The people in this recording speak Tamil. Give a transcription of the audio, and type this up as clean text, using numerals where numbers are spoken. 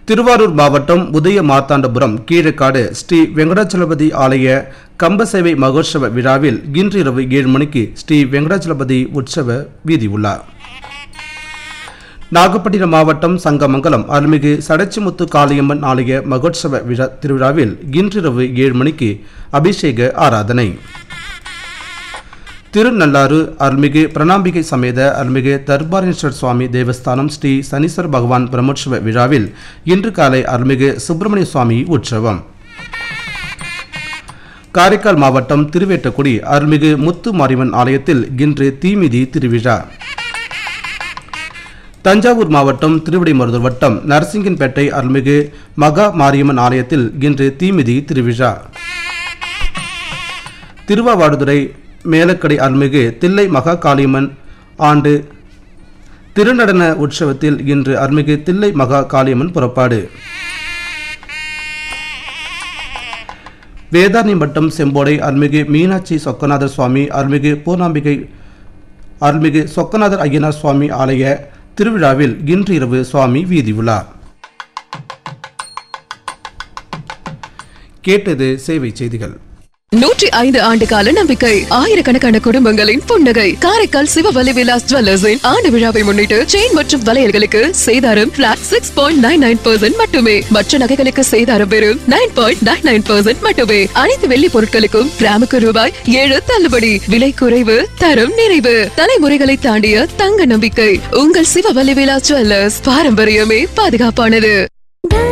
திருவாரூர் மாவட்டம் உதய மார்த்தாண்டபுரம் கீழக்காடு ஸ்ரீ வெங்கடாச்சலபதி ஆலய கம்பசேவை மகோற்சவ விழாவில் இன்று இரவு 7 மணிக்கு ஸ்ரீ வெங்கடாச்சலபதி உற்சவ வீதி உலா. நாகப்பட்டினம் மாவட்டம் சங்கமங்கலம் அருள்மிகு சடச்சிமுத்து காளியம்மன் ஆலய மகோற்சவ திருவிழாவில் இன்றிரவு 7 மணிக்கு அபிஷேக ஆராதனை. திருநள்ளாறு அருள்மிகு பிரணாம்பிகை சமேத அருள்மிகு தர்பாரேஸ்வர் சுவாமி தேவஸ்தானம் ஸ்ரீ சனீஸ்வர பகவான் பிரம்மோற்சவ விழாவில் இன்று காலை அருள்மிகு சுப்பிரமணிய சுவாமி உற்சவம். காரைக்கால் மாவட்டம் திருவேட்டக்குடி அருள்மிகு முத்து மாரியம்மன் ஆலயத்தில் இன்று தீமிதி திருவிழா. தஞ்சாவூர் மாவட்டம் திருவிடைமருதூர் வட்டம் நரசிங்கன்பேட்டை அருள்மிகு மகா மாரியம்மன் ஆலயத்தில் இன்று தீமிதி திருவிழா. திருவாவடுதுறை மேலக்கடை அருள்மிகு தில்லை மகா காளியம்மன் ஆண்டு திருநடன உற்சவத்தில் இன்று அருள்மிகு தில்லை மகா காளியம்மன் புறப்பாடு. வேதாரணி வட்டம் செம்போடை அருள்மிகு மீனாட்சி சொக்கநாதர் சுவாமி அருள்மிகு பூர்ணாம்பிகை அருள்மிகு சொக்கநாதர் ஐயனார் சுவாமி ஆலய திருவிழாவில் இன்று இரவு சுவாமி வீதி உலா. கேட்டது சேவை செய்திகள். 105 ஆண்டு கால நம்பிக்கை, ஆயிரக்கணக்கான குடும்பங்களின் புன்னகை. காரைக்கால் சிவவலி விலாஸ் ஜுவல்லர்ஸின் ஆண்டு விழாவை முன்னிட்டு செயின் மற்றும் வளையல்களுக்கு சேதாரம் பிளாட் 6.99% மட்டுமே. மற்ற நகைகளுக்கு சேதாரம் வெறும் 9.99% மட்டுமே. அனைத்து வெள்ளி பொருட்களுக்கும் கிராமுக்கு ரூபாய் 7 தள்ளுபடி. விலை குறைவு, தரம் நிறைவு. தலைமுறைகளை தாண்டிய தங்க நம்பிக்கை. உங்கள் சிவவலி விலாஸ் ஜுவல்லர்ஸ். பாரம்பரியமே பாதுகாப்பானது.